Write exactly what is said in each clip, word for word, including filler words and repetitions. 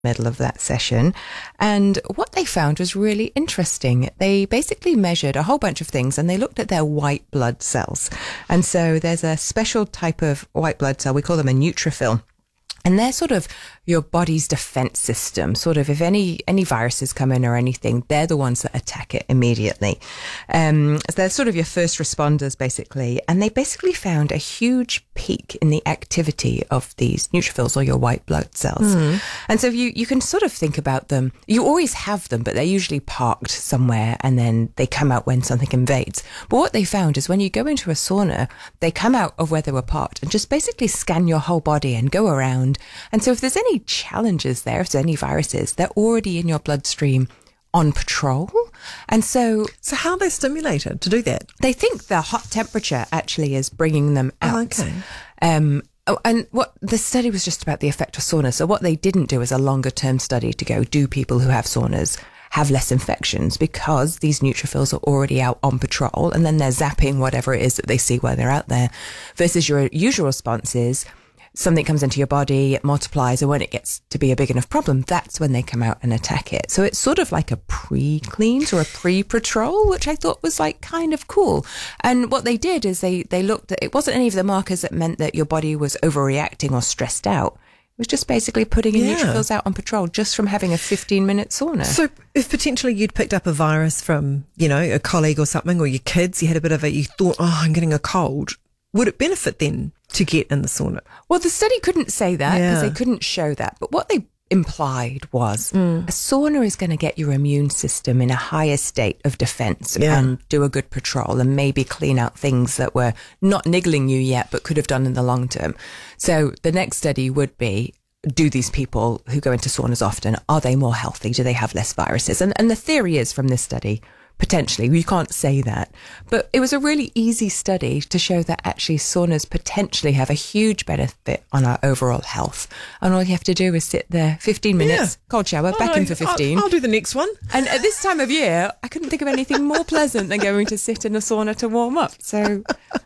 middle of that session, and what they found was really interesting. They basically measured a whole bunch of things, and they looked at their white blood cells. And so there's a special type of white blood cell, we call them a neutrophil. And they're sort of your body's defense system. Sort of if any any viruses come in or anything, they're the ones that attack it immediately. Um, so they're sort of your first responders, basically. And they basically found a huge peak in the activity of these neutrophils, or your white blood cells. Mm. And so you, you can sort of think about them. You always have them, but they're usually parked somewhere, and then they come out when something invades. But what they found is when you go into a sauna, they come out of where they were parked and just basically scan your whole body and go around. And so if there's any challenges there, if there's any viruses, they're already in your bloodstream on patrol. And so... So how are they stimulated to do that? They think the hot temperature actually is bringing them out. Oh, okay. Um, oh, and what the study was just about the effect of sauna. So what they didn't do is a longer term study to go, do people who have saunas have less infections, because these neutrophils are already out on patrol, and then they're zapping whatever it is that they see while they're out there, versus your usual response is something comes into your body, it multiplies, and when it gets to be a big enough problem, that's when they come out and attack it. So it's sort of like a pre-cleanse or a pre-patrol, which I thought was like kind of cool. And what they did is they, they looked at, it wasn't any of the markers that meant that your body was overreacting or stressed out. It was just basically putting your yeah. neutrophils out on patrol just from having a fifteen minute sauna. So if potentially you'd picked up a virus from, you know, a colleague or something, or your kids, you had a bit of a, you thought, oh, I'm getting a cold, would it benefit then to get in the sauna? Well, the study couldn't say that because Yeah. they couldn't show that. But what they implied was Mm. a sauna is going to get your immune system in a higher state of defense Yeah. and do a good patrol and maybe clean out things that were not niggling you yet but could have done in the long term. So the next study would be, do these people who go into saunas often, are they more healthy? Do they have less viruses? And, and the theory is from this study, potentially, we can't say that, but it was a really easy study to show that actually saunas potentially have a huge benefit on our overall health. And all you have to do is sit there fifteen minutes, Yeah. cold shower, back Oh, in for fifteen. I'll, I'll do the next one. And at this time of year, I couldn't think of anything more pleasant than going to sit in a sauna to warm up. So,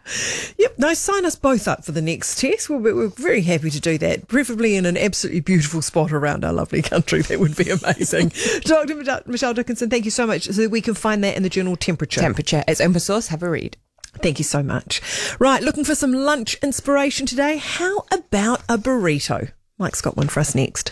Yep, no, sign us both up for the next test. We're, we're very happy to do that, preferably in an absolutely beautiful spot around our lovely country. That would be amazing. Doctor Michelle Dickinson, thank you so much. So we can find that in the journal Temperature. temperature, it's open source, have a read. Thank you so much. Right, looking for some lunch inspiration today? How about a burrito? Mike's got one for us next.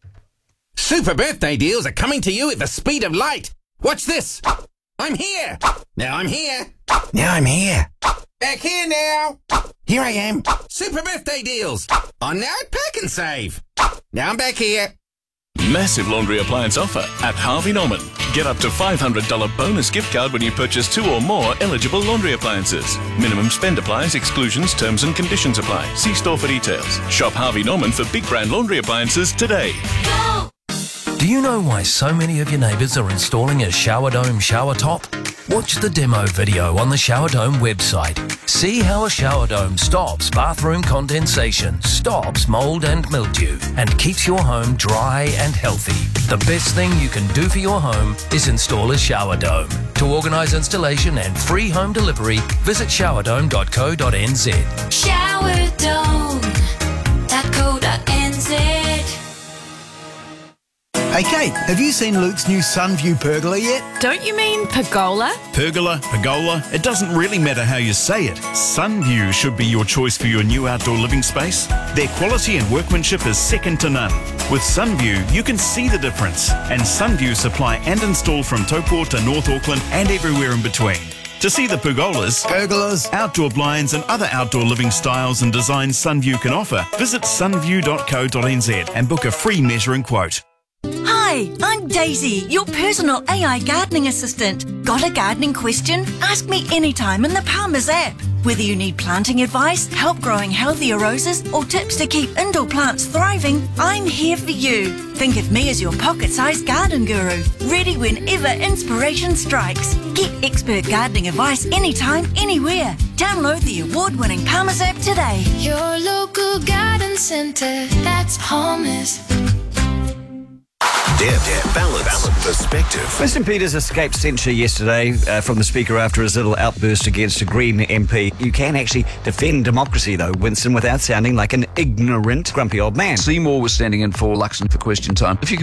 Super birthday deals are coming to you at the speed of light. Watch this. I'm here. Now I'm here. Now I'm here. Back here now. Here I am. Super birthday deals. On now at Pack and Save. Now I'm back here. Massive laundry appliance offer at Harvey Norman. Get up to five hundred dollars bonus gift card when you purchase two or more eligible laundry appliances. Minimum spend applies, exclusions, terms and conditions apply. See store for details. Shop Harvey Norman for big brand laundry appliances today. Go! Do you know why so many of your neighbours are installing a Shower Dome shower top? Watch the demo video on the Shower Dome website. See how a shower dome stops bathroom condensation, stops mould and mildew, and keeps your home dry and healthy. The best thing you can do for your home is install a shower dome. To organise installation and free home delivery, visit shower dome dot co dot n z. shower dome dot co dot n z. Hey Kate, have you seen Luke's new Sunview pergola yet? Don't you mean pergola? Pergola, pergola, it doesn't really matter how you say it. Sunview should be your choice for your new outdoor living space. Their quality and workmanship is second to none. With Sunview, you can see the difference. And Sunview supply and install from Taupo to North Auckland and everywhere in between. To see the pergolas, Pergolas, outdoor blinds and other outdoor living styles and designs Sunview can offer, visit sunview dot co dot n z and book a free measuring quote. Hi, I'm Daisy, your personal A I gardening assistant. Got a gardening question? Ask me anytime in the Palmer's app. Whether you need planting advice, help growing healthier roses, or tips to keep indoor plants thriving, I'm here for you. Think of me as your pocket-sized garden guru, ready whenever inspiration strikes. Get expert gardening advice anytime, anywhere. Download the award-winning Palmer's app today. Your local garden centre, that's Palmer's. Depth, balance, balance, perspective. Winston Peters escaped censure yesterday uh, from the Speaker after his little outburst against a Green M P. You can actually defend democracy, though, Winston, without sounding like an ignorant, grumpy old man. Seymour was standing in for Luxon for question time. If you can